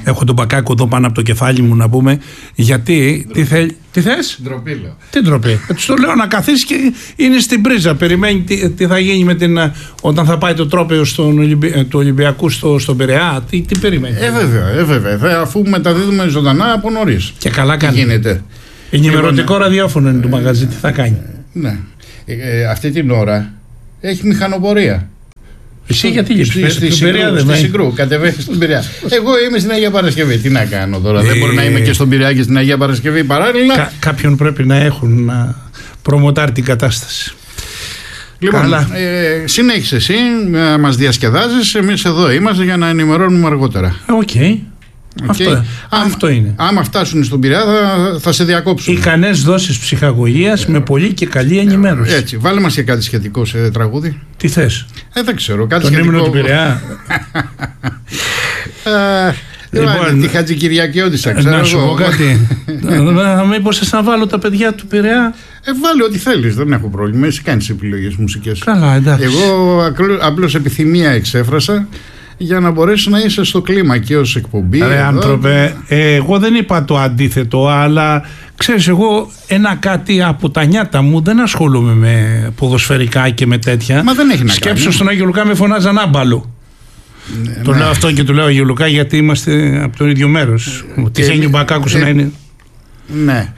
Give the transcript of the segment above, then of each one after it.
έχω τον Μπακάκο εδώ πάνω από το κεφάλι μου να πούμε. Γιατί, τι θες? Ντροπή λέω. Τι ντροπή? Τους το λέω να καθίσει και είναι στην πρίζα. Περιμένει τι θα γίνει όταν θα πάει το τρόπαιο του Ολυμπιακού στον Πειραιά. Τι περιμένει? Βέβαια. Αφού μεταδίδουμε ζωντανά από νωρίς. Και καλά κάνει. Τι γίνεται? Ενημερωτικό ραδιόφωνο είναι το μαγαζί. Τι θα κάνει? Ναι. Αυτή την ώρα έχει μηχανοπορία. Εσύ γιατί στη Συγκρού, κατεβαίνει στον Πειραιά. Εγώ είμαι στην Αγία Παρασκευή. Τι να κάνω τώρα? Δεν μπορεί να είμαι και στον Πειραιά και στην Αγία Παρασκευή παράλληλα. Κάποιον πρέπει να έχουν να προμοτάρει την κατάσταση. Λοιπόν, συνέχισε εσύ να μας διασκεδάζεις. Εμείς εδώ είμαστε για να ενημερώνουμε αργότερα. Οκ. Αυτό είναι. Άμα φτάσουν στον Πειραιά θα σε διακόψουν. Ικανές δόσεις ψυχαγωγίας με πολύ και καλή ενημέρωση. Έτσι. Βάλε μας και κάτι σχετικό σε τραγούδι. Τι θες? Δεν ξέρω. Κάτι τον σχετικό. ύμνο του Πειραιά. Λοιπόν, τη Χατζικυριακιώτισσα, ξέρω. Να σου πω κάτι. Μήπως σας να βάλω τα παιδιά του Πειραιά? Βάλε ό,τι θέλεις, δεν έχω πρόβλημα. Εσύ κάνεις επιλογές μουσικές. Καλά, εντάξει. Εγώ απλώς επιθυμία εξέφρασα για να μπορέσεις να είσαι στο κλίμα και ως εκπομπή. Ρε άνθρωπε, εγώ δεν είπα το αντίθετο, αλλά ξέρεις, εγώ κάτι από τα νιάτα μου δεν ασχολούμαι με ποδοσφαιρικά και με τέτοια. Μα δεν έχει να Σκέψου κάνει. στον Άγιο Λουκά με φωνάζαν άμπαλο. Το λέω αυτό και του λέω Άγιο Λουκά γιατί είμαστε από το ίδιο μέρος. Τυχαίνει ο Μπακάκος να είναι. Ναι.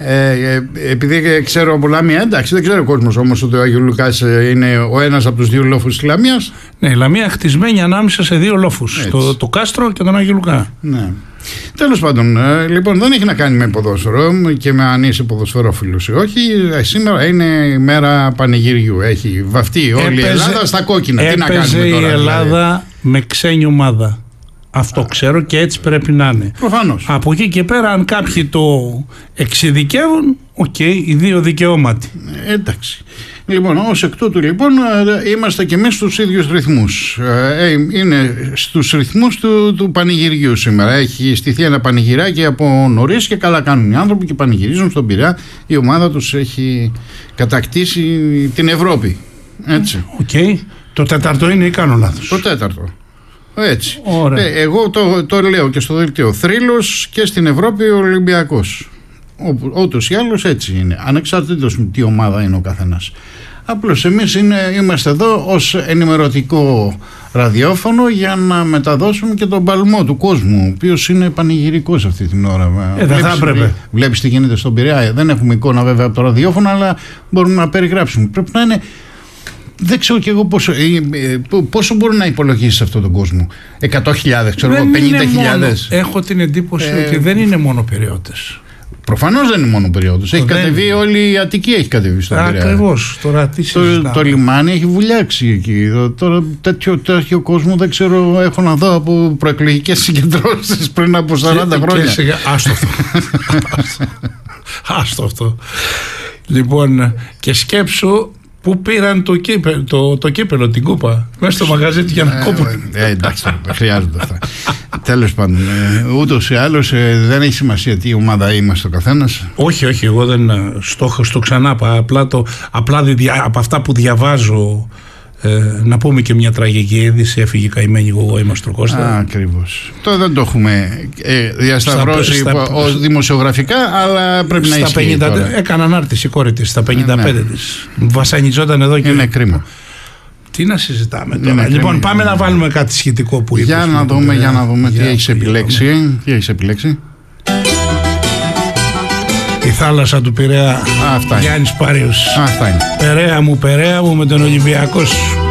Επειδή ξέρω πολλά μία, εντάξει, δεν ξέρω ο κόσμος όμως ότι ο Άγιο Λουκάς είναι ο ένας από τους δύο λόφους της Λαμίας. Ναι, η Λαμία χτισμένη ανάμεσα σε δύο λόφους, το Κάστρο και τον Άγιο Λουκά. Ναι. Τέλος πάντων, λοιπόν, δεν έχει να κάνει με ποδόσφαιρο και με αν είσαι ποδοσφαιρόφιλος ή όχι. Σήμερα είναι η μέρα πανηγυριού. Έχει βαφτεί όλη η Ελλάδα στα κόκκινα. Τι να κάνουμε τώρα? Η Ελλάδα με ξένη ομάδα. Αυτό ξέρω και έτσι πρέπει να είναι. Προφανώς. Από εκεί και πέρα, αν κάποιοι το εξειδικεύουν, οι δύο δικαιώματι. Εντάξει. Λοιπόν, ως εκ τούτου, λοιπόν, είμαστε και εμείς στους ίδιους ρυθμούς. Είναι στους ρυθμούς του πανηγυριού σήμερα. Έχει στηθεί ένα πανηγυράκι από νωρίς και καλά κάνουν οι άνθρωποι και πανηγυρίζουν στον Πειραιά. Η ομάδα τους έχει κατακτήσει την Ευρώπη. Έτσι. Το τέταρτο είναι ή κάνω λάθος? Το τέταρτο. Έτσι. Εγώ το λέω και στο δελτίο. Θρύλος και στην Ευρώπη ο Ολυμπιακός. Ούτως ή άλλως έτσι είναι. Ανεξαρτήτως τι ομάδα είναι ο καθένας. Απλώς εμείς είμαστε εδώ ως ενημερωτικό ραδιόφωνο για να μεταδώσουμε και τον παλμό του κόσμου, ο οποίος είναι πανηγυρικός αυτή την ώρα. Δεν θα έπρεπε. Βλέπεις τι γίνεται στον Πειραιά. Δεν έχουμε εικόνα βέβαια από το ραδιόφωνο, αλλά μπορούμε να περιγράψουμε. Πρέπει να είναι. Δεν ξέρω κι εγώ πόσο μπορεί να υπολογίσει αυτόν τον κόσμο. 100.000, ξέρω εγώ, 50.000. Έχω την εντύπωση ότι δεν είναι μόνο περιώτες. Προφανώς δεν είναι μόνο περιόδους. Έχει κατεβεί όλη η Αττική, έχει κατεβεί στον Πειραιά. Ακριβώς. Τώρα τι συζητάμε. Το λιμάνι έχει βουλιάξει εκεί. Τώρα τέτοιο κόσμο δεν ξέρω, έχω να δω από προεκλογικές συγκεντρώσεις πριν από 40 χρόνια. Άστο αυτό. Λοιπόν, και σκέψου που πήραν το κύπελο, την κούπα, μέσα στο μαγαζί του για να κόπουν. Εντάξει, δεν χρειάζονται αυτά. Τέλος πάντων, ούτως ή άλλως δεν έχει σημασία τι ομάδα είμαστε ο καθένας. Όχι, εγώ δεν στόχο στο ξανά. Απλά από αυτά που διαβάζω, να πούμε και μια τραγική είδηση. Έφυγε καημένη εγώ είμαστε ο Κώστα. Ακριβώς. Τώρα δεν το έχουμε διασταυρώσει δημοσιογραφικά, αλλά πρέπει να ισχύει. Έκανα ανάρτηση η κόρη της στα 55 της. Βασανιζόταν εδώ και. Είναι κρίμα. Τι να συζητάμε τώρα. Λοιπόν, πάμε να βάλουμε κάτι σχετικό που είπες. Για να δούμε τι έχεις επιλέξει. Η θάλασσα του Πειραιά. Αυτά είναι. Γιάννης Πάριος. Αυτά είναι. Περαία μου με τον Ολυμπιακό σου.